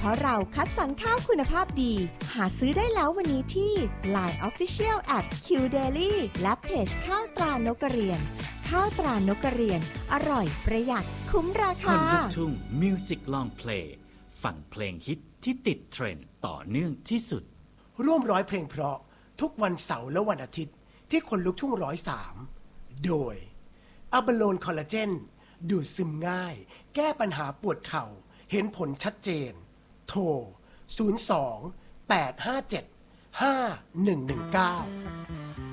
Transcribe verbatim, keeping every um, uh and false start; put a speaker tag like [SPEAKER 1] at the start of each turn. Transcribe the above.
[SPEAKER 1] เพราะเราคัดสรรข้าวคุณภาพดีหาซื้อได้แล้ววันนี้ที่ ไลน์ Official แอท คิว เดลี่ และเพจข้าวตรานกกระเรียนข้าวตรานกกระเรียนอร่อยประหยัดคุ้มราคา
[SPEAKER 2] คนลุกทุ่งมิวสิกลองเพลย์ฟังเพลงฮิตที่ติดเทรนด์ต่อเนื่องที่สุด
[SPEAKER 3] ร่วมร้อยเพลงเพราะทุกวันเสาร์และวันอาทิตย์ที่คนลุกทุ่งร้อยสามโดยอะบาโลนคอลลาเจนดูดซึมง่ายแก้ปัญหาปวดเข่าเห็นผลชัดเจนโทรศูนย์ สอง แปด ห้า เจ็ด ห้า หนึ่ง หนึ่ง เก้า